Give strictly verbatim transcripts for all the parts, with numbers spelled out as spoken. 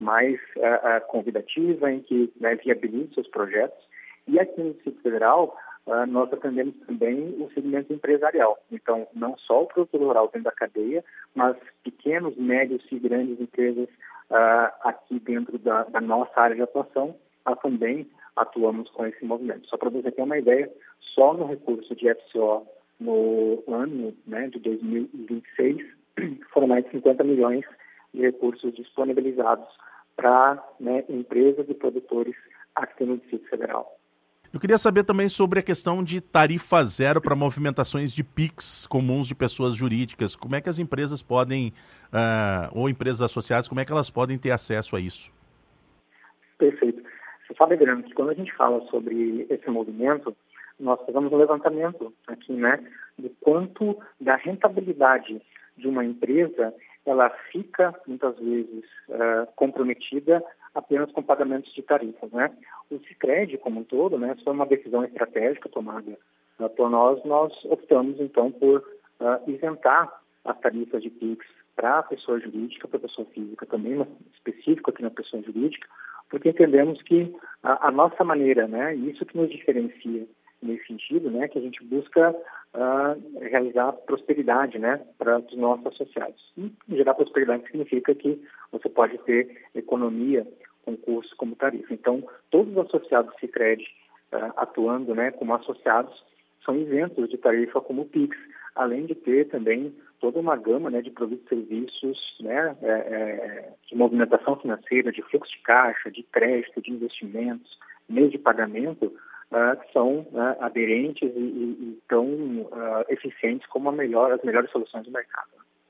mais uh, uh, convidativa, em que, né, viabilize seus projetos. E aqui no Distrito Federal, uh, nós atendemos também o segmento empresarial. Então, não só o produtor rural dentro da cadeia, mas pequenos, médios e grandes empresas uh, aqui dentro da, da nossa área de atuação, nós também atuamos com esse movimento. Só para você ter uma ideia, só no recurso de F C O no ano, né, de dois mil e vinte e seis, foram mais de cinquenta milhões de recursos disponibilizados para, né, empresas e produtores aqui no Distrito Federal. Eu queria saber também sobre a questão de tarifa zero para movimentações de Pix comuns de pessoas jurídicas. Como é que as empresas podem, uh, ou empresas associadas, como é que elas podem ter acesso a isso? Perfeito. Você sabe, Adriano, que quando a gente fala sobre esse movimento, nós fazemos um levantamento aqui, né, do quanto da rentabilidade de uma empresa ela fica, muitas vezes, uh, comprometida apenas com pagamentos de tarifas, né? O Sicredi, como um todo, né, foi uma decisão estratégica tomada uh, por nós. Nós optamos, então, por uh, isentar as tarifas de Pix para a pessoa jurídica, para a pessoa física também, mas específico aqui na pessoa jurídica, porque entendemos que a, a nossa maneira, né, isso que nos diferencia nesse sentido, né, que a gente busca uh, realizar prosperidade, né, para os nossos associados. E gerar prosperidade significa que você pode ter economia com cursos como tarifa. Então, todos os associados Sicredi uh, atuando, né, como associados são isentos de tarifa como o Pix, além de ter também toda uma gama, né, de produtos e serviços, né, é, é, de movimentação financeira, de fluxo de caixa, de crédito, de investimentos, meios de pagamento, Uh, que são uh, aderentes e, e, e tão uh, eficientes como a melhor, as melhores soluções do mercado.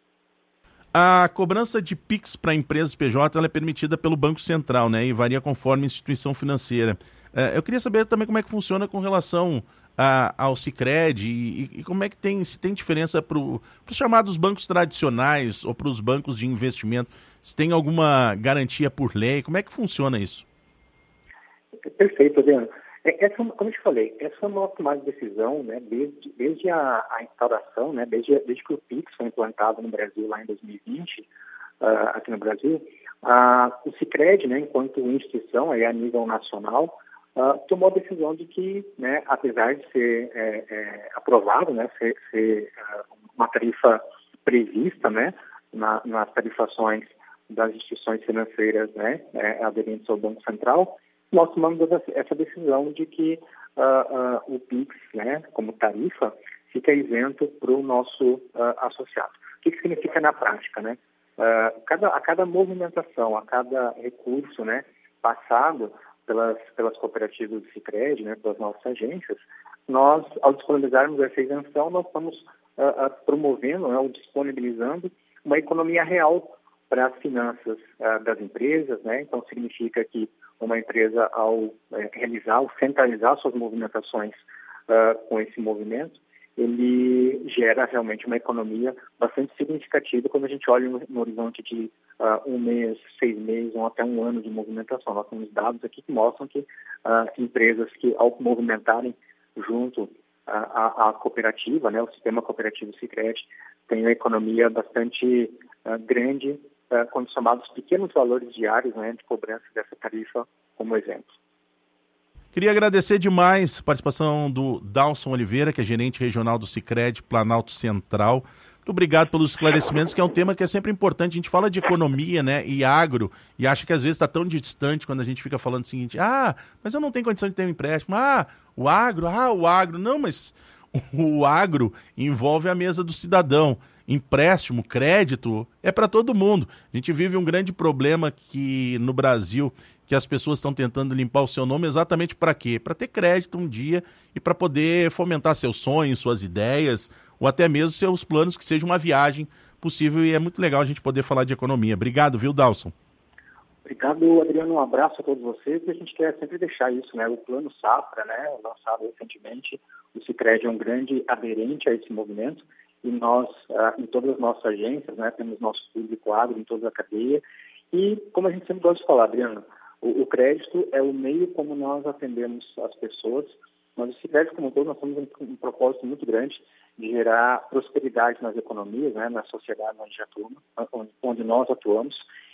A cobrança de Pix para empresas P J ela é permitida pelo Banco Central, né, e varia conforme a instituição financeira. Uh, eu queria saber também como é que funciona com relação a, ao Sicredi e, e como é que tem, se tem diferença para os chamados bancos tradicionais ou para os bancos de investimento, se tem alguma garantia por lei, como é que funciona isso? Perfeito, Adriano. Essa, como eu te falei, essa é uma tomada de decisão, né, desde, desde a, a instauração, né, desde, desde que o Pix foi implantado no Brasil lá em dois mil e vinte, uh, aqui no Brasil, uh, o Sicredi, né, enquanto instituição aí a nível nacional, uh, tomou a decisão de que, né, apesar de ser é, é, aprovado, né, ser, ser uh, uma tarifa prevista, né, na, nas tarifações das instituições financeiras, né, é, aderentes ao Banco Central, nós tomamos essa decisão de que uh, uh, o Pix, né, como tarifa, fica isento para o nosso uh, associado. O que, que significa na prática, né? Uh, cada, a cada movimentação, a cada recurso, né, passado pelas, pelas cooperativas do Sicredi, né, pelas nossas agências, nós, ao disponibilizarmos essa isenção, nós estamos uh, uh, promovendo, né, ou disponibilizando uma economia real para as finanças uh, das empresas, né? Então significa que uma empresa, ao é, realizar, ao centralizar suas movimentações uh, com esse movimento, ele gera realmente uma economia bastante significativa quando a gente olha no, no horizonte de uh, um mês, seis meses ou até um ano de movimentação. Nós temos dados aqui que mostram que uh, empresas que, ao movimentarem junto à, à cooperativa, né, o sistema cooperativo Sicredi, tem uma economia bastante uh, grande, Uh, quando somados pequenos valores diários, né, de cobrança dessa tarifa, como exemplo. Queria agradecer demais a participação do Dalson Oliveira, que é gerente regional do Sicredi Planalto Central. Muito obrigado pelos esclarecimentos, que é um tema que é sempre importante. A gente fala de economia, né, e agro, e acha que às vezes está tão distante quando a gente fica falando o seguinte: ah, mas eu não tenho condição de ter um empréstimo. Ah, o agro, ah, o agro. Não, mas o agro envolve a mesa do cidadão. Empréstimo, crédito, é para todo mundo. A gente vive um grande problema aqui no Brasil, que as pessoas estão tentando limpar o seu nome exatamente para quê? Para ter crédito um dia e para poder fomentar seus sonhos, suas ideias, ou até mesmo seus planos, que seja uma viagem possível, e é muito legal a gente poder falar de economia. Obrigado, viu, Dalson? Obrigado, Adriano. Um abraço a todos vocês. A gente quer sempre deixar isso, né? O Plano Safra, né, lançado recentemente, o Sicredi é um grande aderente a esse movimento. E nós, ah, em todas as nossas agências, né, temos nosso público agro em toda a cadeia. E, como a gente sempre gosta de falar, Adriano, o, o crédito é o meio como nós atendemos as pessoas. Mas o Sicredi, como um todo, nós temos um, um propósito muito grande de gerar prosperidade nas economias, né, na sociedade onde, atuamos, onde, onde nós atuamos.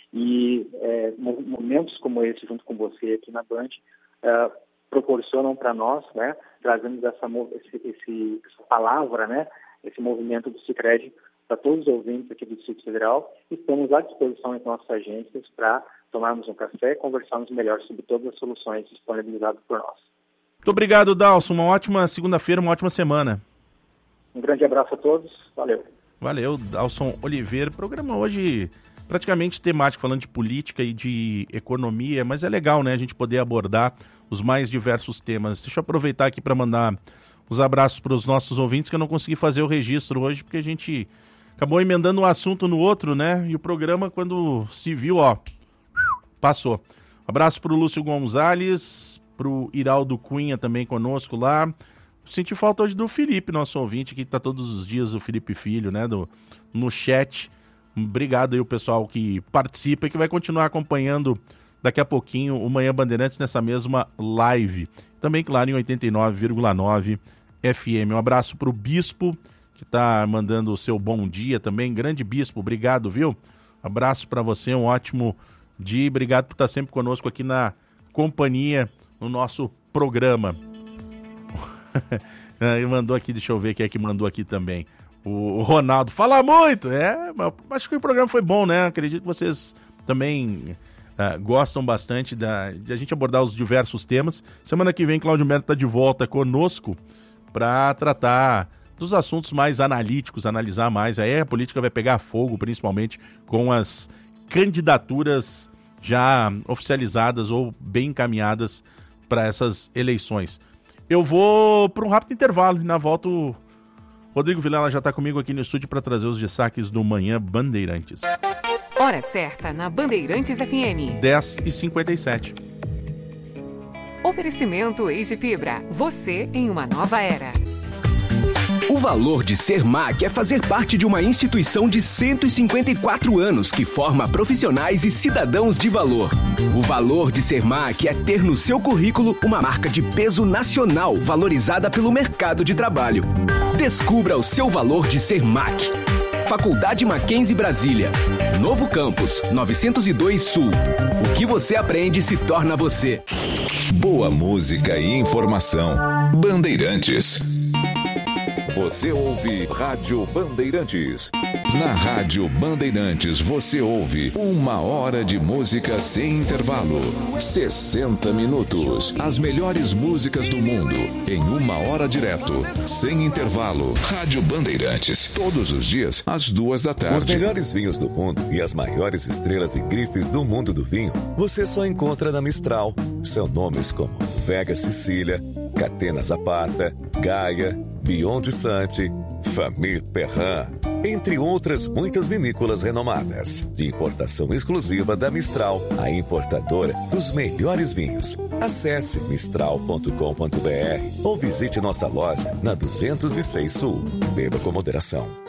E é, momentos como esse, junto com você aqui na Band, é, proporcionam para nós, né, trazendo essa, esse, esse, essa palavra, né, esse movimento do Sicredi para todos os ouvintes aqui do Distrito Federal. Estamos à disposição em nossas agências para tomarmos um café e conversarmos melhor sobre todas as soluções disponibilizadas por nós. Muito obrigado, Dalson. Uma ótima segunda-feira, uma ótima semana. Um grande abraço a todos. Valeu. Valeu, Dalson Oliveira. Programa hoje praticamente temático, falando de política e de economia, mas é legal, né, a gente poder abordar os mais diversos temas. Deixa eu aproveitar aqui para mandar os abraços para os nossos ouvintes, que eu não consegui fazer o registro hoje, porque a gente acabou emendando um assunto no outro, né? E o programa, quando se viu, ó, passou. Abraço para o Lúcio Gonzalez, para o Iraldo Cunha também conosco lá. Senti falta hoje do Felipe, nosso ouvinte, que está todos os dias, o Felipe Filho, né? Do, no chat. Obrigado aí o pessoal que participa e que vai continuar acompanhando daqui a pouquinho o Manhã Bandeirantes nessa mesma live. Também, claro, em oitenta e nove vírgula nove F M. Um abraço para o Bispo, que está mandando o seu bom dia também. Grande Bispo, obrigado, viu? Abraço para você, um ótimo dia. Obrigado por estar sempre conosco aqui na companhia, no nosso programa. Ele mandou aqui, deixa eu ver quem é que mandou aqui também. O Ronaldo, fala muito! É, acho que o programa foi bom, né? Acredito que vocês também uh, gostam bastante da, de a gente abordar os diversos temas. Semana que vem, Cláudio Melo está de volta conosco para tratar dos assuntos mais analíticos, analisar mais. Aí a política vai pegar fogo, principalmente com as candidaturas já oficializadas ou bem encaminhadas para essas eleições. Eu vou para um rápido intervalo e na volta o Rodrigo Vilela já está comigo aqui no estúdio para trazer os destaques do Manhã Bandeirantes. Hora certa na Bandeirantes F M. dez e cinquenta e sete. Oferecimento Eis de Fibra. Você em uma nova era. O valor de ser M A C é fazer parte de uma instituição de cento e cinquenta e quatro anos que forma profissionais e cidadãos de valor. O valor de ser M A C é ter no seu currículo uma marca de peso nacional valorizada pelo mercado de trabalho. Descubra o seu valor de ser M A C. Faculdade Mackenzie Brasília. Novo Campus, novecentos e dois Sul. O que você aprende se torna você. Boa música e informação. Bandeirantes. Você ouve Rádio Bandeirantes. Na Rádio Bandeirantes você ouve uma hora de música sem intervalo. sessenta minutos. As melhores músicas do mundo em uma hora direto, sem intervalo. Rádio Bandeirantes. Todos os dias, às duas da tarde. Os melhores vinhos do mundo e as maiores estrelas e grifes do mundo do vinho você só encontra na Mistral. São nomes como Vega Sicília, Catena Zapata, Gaia, Beyond Sante, Famille Perrin, entre outras muitas vinícolas renomadas. De importação exclusiva da Mistral, a importadora dos melhores vinhos. Acesse mistral ponto com ponto b r ou visite nossa loja na duzentos e seis Sul. Beba com moderação.